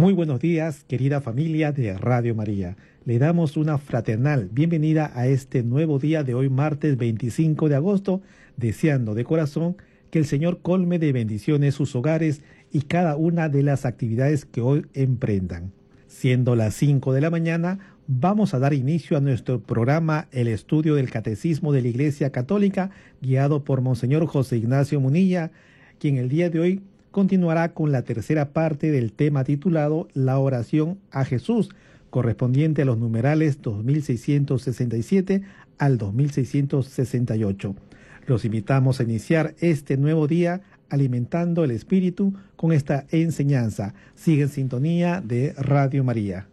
Muy buenos días, querida familia de Radio María. Le damos una fraternal bienvenida a este nuevo día de hoy, martes 25 de agosto, deseando de corazón que el Señor colme de bendiciones sus hogares y cada una de las actividades que hoy emprendan. Siendo las 5 de la mañana, vamos a dar inicio a nuestro programa El Estudio del Catecismo de la Iglesia Católica, guiado por Monseñor José Ignacio Munilla, quien el día de hoy continuará con la tercera parte del tema titulado La oración a Jesús, correspondiente a los numerales 2667 al 2668. Los invitamos a iniciar este nuevo día alimentando el espíritu con esta enseñanza. Sigue en sintonía de Radio María.